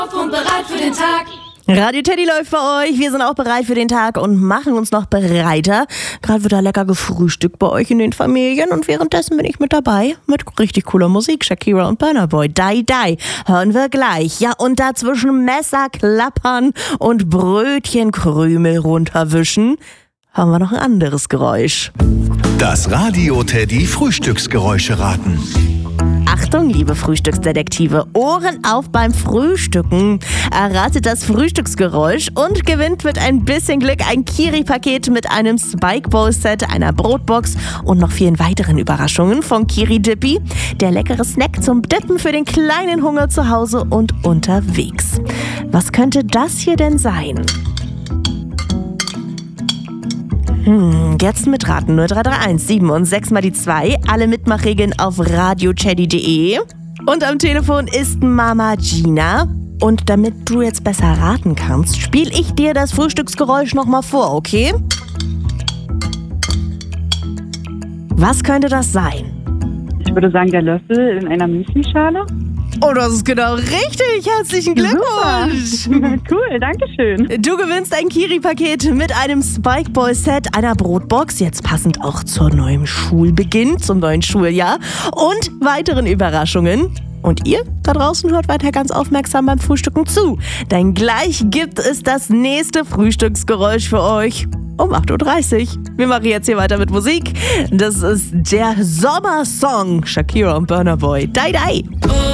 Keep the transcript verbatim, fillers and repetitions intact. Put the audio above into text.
Und bereit für den Tag. Radio Teddy läuft für euch. Wir sind auch bereit für den Tag und machen uns noch bereiter. Gerade wird da lecker gefrühstückt bei euch in den Familien und währenddessen bin ich mit dabei mit richtig cooler Musik. Shakira und Burna Boy. Die, die. Hören wir gleich. Ja, und dazwischen Messer klappern und Brötchenkrümel runterwischen haben wir noch ein anderes Geräusch. Das Radio Teddy Frühstücksgeräusche raten. Achtung, liebe Frühstücksdetektive, Ohren auf beim Frühstücken. Erratet das Frühstücksgeräusch und gewinnt mit ein bisschen Glück ein Kiri-Paket mit einem Spike Bowl Set, einer Brotbox und noch vielen weiteren Überraschungen von Kiri Dippy. Der leckere Snack zum Dippen für den kleinen Hunger zu Hause und unterwegs. Was könnte das hier denn sein? Hm, jetzt mitraten. null drei drei eins sieben und sechs mal die zwei. Alle Mitmachregeln auf radio teddy punkt de. Und am Telefon ist Mama Gina. Und damit du jetzt besser raten kannst, spiele ich dir das Frühstücksgeräusch nochmal vor, okay? Was könnte das sein? Ich würde sagen, der Löffel in einer Müslischale. Oh, das ist genau richtig. Herzlichen Glückwunsch. Cool, danke schön. Du gewinnst ein Kiri-Paket mit einem Spike Boy Set, einer Brotbox, jetzt passend auch zur neuen Schulbeginn, zum neuen Schuljahr und weiteren Überraschungen. Und ihr da draußen hört weiter ganz aufmerksam beim Frühstücken zu, denn gleich gibt es das nächste Frühstücksgeräusch für euch. Um acht Uhr dreißig. Wir machen jetzt hier weiter mit Musik. Das ist der Sommersong. Shakira und Burna Boy. Die, die.